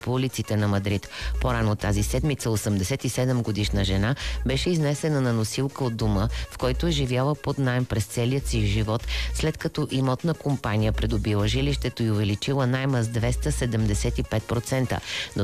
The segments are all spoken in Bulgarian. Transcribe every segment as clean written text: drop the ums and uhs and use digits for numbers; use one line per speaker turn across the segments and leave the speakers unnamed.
по улиците на Мадрид. По-рано тази седмица 87-годишна жена беше изнесена на носилка от дома, в който е живяла под наем през целият си живот, след като имотна компания придобила жилището и увеличила найма с 275% до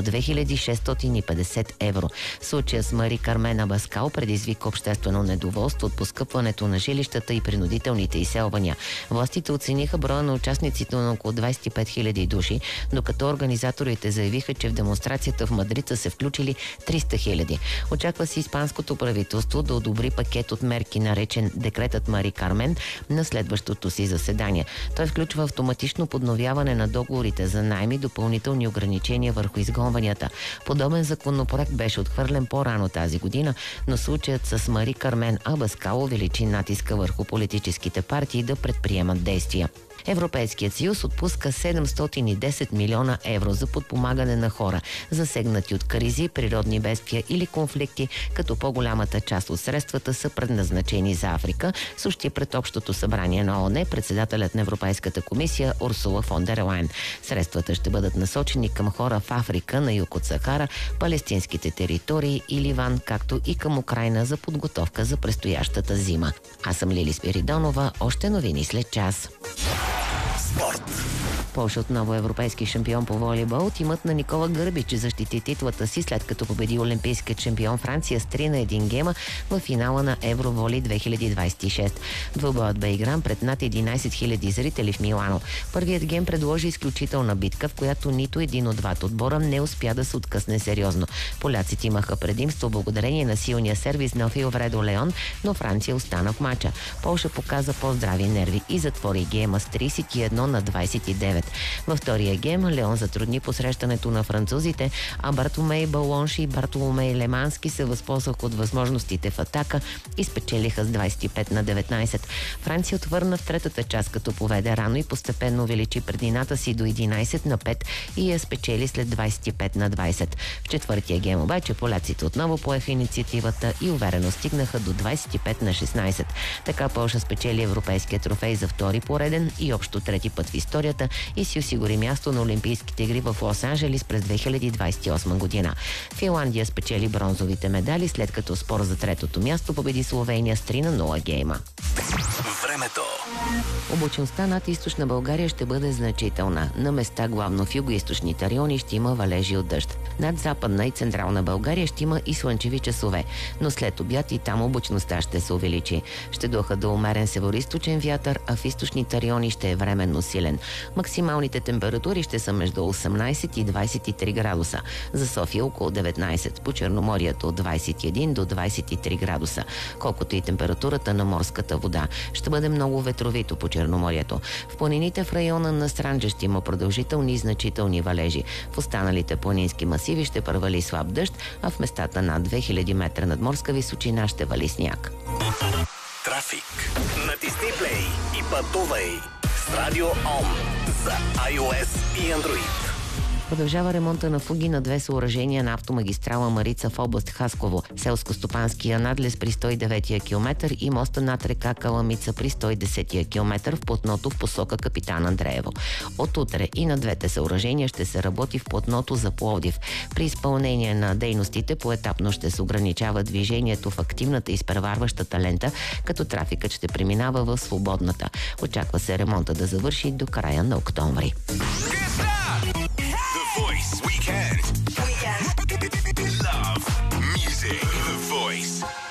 2650 евро. Случая с Мари Кармен Абаскал предизвика обществено недоволство от поскъпването на жилищата и принудителните изселвания. Властите оцениха броя на участниците на около 25 000 души, докато организаторите заявиха, че в демонстрацията в Мадрид са се включили 300 000. Очаква се испанското правителство да одобри пакет от мерки, наречен Декретът Мари Кармен, на следващото си заседание. Той включва автоматично подновяване на договорите за наем и допълнителни ограничения върху изгонванията. Подобен законопроект беше отхвърлен по-рано тази година, но случаят с Мари Кармен Абаскал увеличи натиска върху политическите партии да предприемат действия. Европейският съюз отпуска 710 милиона евро за подпомагане на хора, засегнати от кризи, природни бедствия или конфликти, като по-голямата част от средствата са предназначени за Африка, съобщи пред Общото събрание на ООН председателят на Европейската комисия Урсула фон дер Лайен. Средствата ще бъдат насочени към хора в Африка, на юг от Сахара, палестинските територии и Ливан, както и към Украйна за подготовка за предстоящата зима. Аз съм Лили Спиридонова, още новини след час.
Спорт.
Полша отново европейски шампион по волейбол. Тимът на Никола Гърбич защити титлата си, след като победи олимпийският шампион Франция с 3-1 гема в финала на Евроволи 2026. Двубоят бе игран пред над 11 000 зрители в Милано. Първият гем предложи изключителна битка, в която нито един от двата отбора не успя да се откъсне сериозно. Поляците имаха предимство благодарение на силния сервис на Филвредо Леон, но Франция остана в мача. Полша показа по-здрави нерви и затвори гема с 31-29. Във втория гем Леон затрудни посрещането на французите, а Бартомей Балонши и Бартоломей Лемански се възползваха от възможностите в атака и спечелиха с 25-19. Франция отвърна в третата част, като поведе рано и постепенно увеличи предината си до 11-5 и я спечели след 25-20. В четвъртия гем обаче поляците отново поеха инициативата и уверено стигнаха до 25-16. Така Полша спечели европейския трофей за втори пореден и общо трети път в историята и си осигури място на Олимпийските игри в Лос-Анджелис през 2028 година. Финландия спечели бронзовите медали, след като спор за третото място победи Словения с 3-0 гейма.
Времето.
Облачността над източна България ще бъде значителна. На места, главно в югоизточните райони, ще има валежи от дъжд. Над западна и централна България ще има и слънчеви часове, но след обяд и там облачността ще се увеличи. Ще духа до умерен североизточен вятър, а в източните райони ще е временно силен. Максималните температури ще са между 18 и 23 градуса. За София около 19, по Черноморието от 21 до 23 градуса. Колкото и температурата на морската вода. Ще бъде много ветровито по Черноморието. В планините в района на Странджа ще има продължителни и значителни валежи. В останалите планински масиви ще провали слаб дъжд, а в местата над 2000 метра над морска височина ще вали сняг.
Трафик. Натисни плей и пътувай с Радио ОМ за iOS и Android.
Продължава ремонта на фуги на две съоръжения на автомагистрала Марица в област Хасково. Селско-стопанския надлез при 109-я километър и моста над река Каламица при 110-я километър в платното в посока Капитан Андреево. От утре и на двете съоръжения ще се работи в платното за Пловдив. При изпълнение на дейностите поетапно ще се ограничава движението в активната и изпреварващата лента, като трафикът ще преминава в свободната. Очаква се ремонта да завърши до края на октомври.
Voice Weekend. Love music. The Voice.